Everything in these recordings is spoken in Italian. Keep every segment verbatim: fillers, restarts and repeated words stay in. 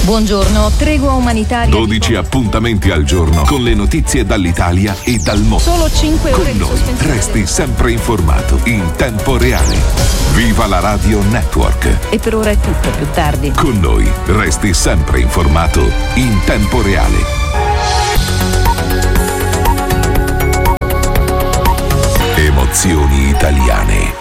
Buongiorno, tregua umanitaria. dodici appuntamenti al giorno con le notizie dall'Italia e dal mondo. Solo cinque ore con noi resti sempre informato in tempo reale. Viva la Radio Network. E per ora è tutto, più tardi. Con noi resti sempre informato in tempo reale. Emozioni italiane.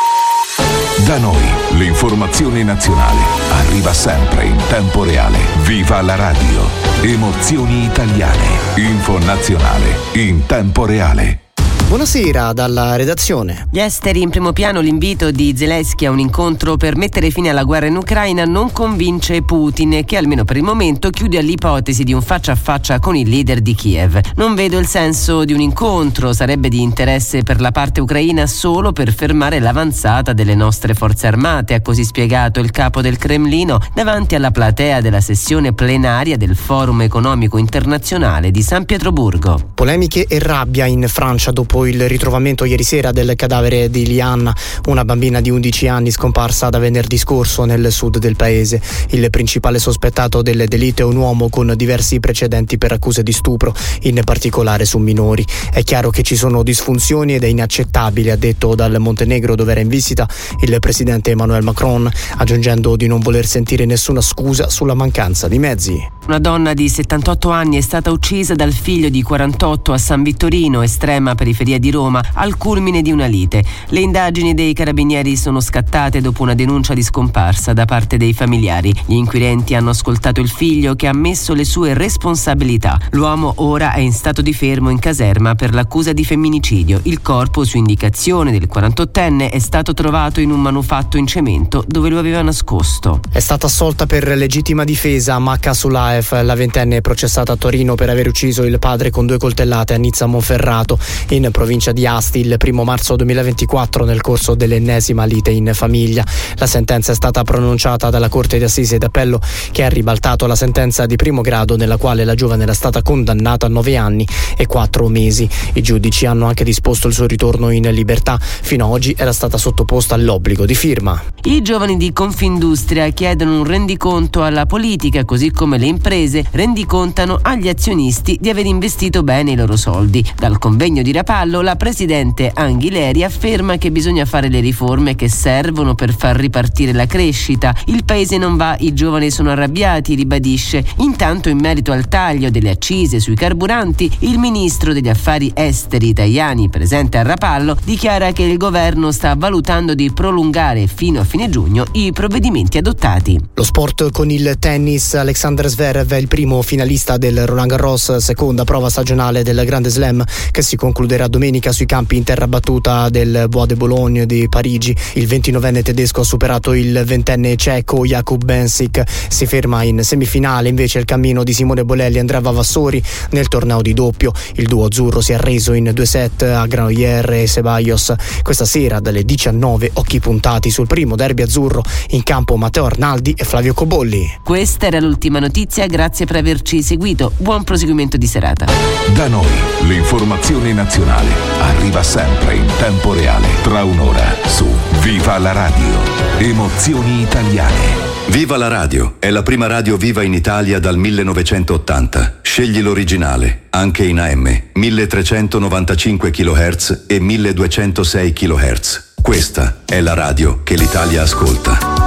Da noi l'informazione nazionale arriva sempre in tempo reale. Viva la radio. Emozioni italiane. Info nazionale in tempo reale. Buonasera dalla redazione. Gli esteri in primo piano. L'invito di Zelensky a un incontro per mettere fine alla guerra in Ucraina non convince Putin, che almeno per il momento chiude all'ipotesi di un faccia a faccia con il leader di Kiev. Non vedo il senso di un incontro, sarebbe di interesse per la parte ucraina solo per fermare l'avanzata delle nostre forze armate, ha così spiegato il capo del Cremlino davanti alla platea della sessione plenaria del Forum Economico Internazionale di San Pietroburgo. Polemiche e rabbia in Francia dopo il ritrovamento ieri sera del cadavere di Liane, una bambina di undici anni scomparsa da venerdì scorso nel sud del paese. Il principale sospettato del delitto è un uomo con diversi precedenti per accuse di stupro, in particolare su minori. È chiaro che ci sono disfunzioni ed è inaccettabile, ha detto dal Montenegro, dove era in visita il presidente Emmanuel Macron, aggiungendo di non voler sentire nessuna scusa sulla mancanza di mezzi. Una donna di settantotto anni è stata uccisa dal figlio di quarantotto a San Vittorino, estrema periferia di Roma, al culmine di una lite. Le indagini dei carabinieri sono scattate dopo una denuncia di scomparsa da parte dei familiari. Gli inquirenti hanno ascoltato il figlio, che ha ammesso le sue responsabilità. L'uomo ora è in stato di fermo in caserma per l'accusa di femminicidio. Il corpo, su indicazione del quarantottenne, è stato trovato in un manufatto in cemento dove lo aveva nascosto. È stata assolta per legittima difesa Macca Sulaev, la ventenne processata a Torino per aver ucciso il padre con due coltellate a Nizza Monferrato, in provincia di Asti, il primo marzo duemilaventiquattro, nel corso dell'ennesima lite in famiglia. La sentenza è stata pronunciata dalla Corte d'Assise d'Appello, che ha ribaltato la sentenza di primo grado, nella quale la giovane era stata condannata a nove anni e quattro mesi. I giudici hanno anche disposto il suo ritorno in libertà. Fino ad oggi era stata sottoposta all'obbligo di firma. I giovani di Confindustria chiedono un rendiconto alla politica, così come le imprese rendicontano agli azionisti di aver investito bene i loro soldi. Dal convegno di Rapallo la presidente Anghileri afferma che bisogna fare le riforme che servono per far ripartire la crescita. Il paese non va, i giovani sono arrabbiati, ribadisce. Intanto, in merito al taglio delle accise sui carburanti, il ministro degli affari esteri Tajani, presente a Rapallo, dichiara che il governo sta valutando di prolungare fino a fine giugno i provvedimenti adottati. Lo sport con il tennis. Alexander Zverev è il primo finalista del Roland Garros, seconda prova stagionale del Grande Slam, che si concluderà domenica sui campi in terra battuta del Bois de Boulogne di Parigi. Il ventinovenne tedesco ha superato il ventenne ceco Jakub Bensic. Si ferma in semifinale invece il cammino di Simone Bolelli e Andrea Vavassori nel torneo di doppio. Il duo azzurro si è arreso in due set a Granollers e Ceballos. Questa sera dalle diciannove occhi puntati sul primo derby azzurro, in campo Matteo Arnaldi e Flavio Cobolli. Questa era l'ultima notizia, grazie per averci seguito. Buon proseguimento di serata. Da noi l'informazione nazionale arriva sempre in tempo reale. Tra un'ora su Viva la radio. Emozioni italiane. Viva la radio è la prima radio viva in Italia dal millenovecentottanta. Scegli l'originale, anche in A M, milletrecentonovantacinque chilohertz e milleduecentosei chilohertz. Questa è la radio che l'Italia ascolta.